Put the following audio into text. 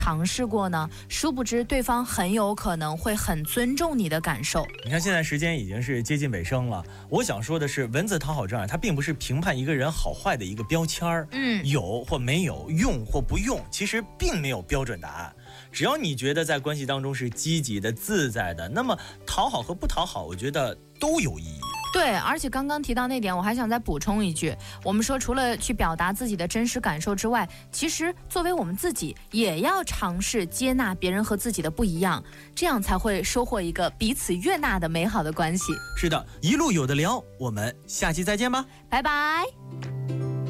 尝试过呢？殊不知对方很有可能会很尊重你的感受。 你看现在时间已经是接近尾声了，我想说的是，文字讨好症它并不是评判一个人好坏的一个标签儿，有或没有，用或不用，其实并没有标准答案。只要你觉得在关系当中是积极的、自在的，那么讨好和不讨好，我觉得都有意义。 对，而且刚刚提到那点，我还想再补充一句，我们说除了去表达自己的真实感受之外，其实作为我们自己也要尝试接纳别人和自己的不一样，这样才会收获一个彼此悦纳的美好的关系。 是的，一路有的聊，我们下期再见吧， 拜拜。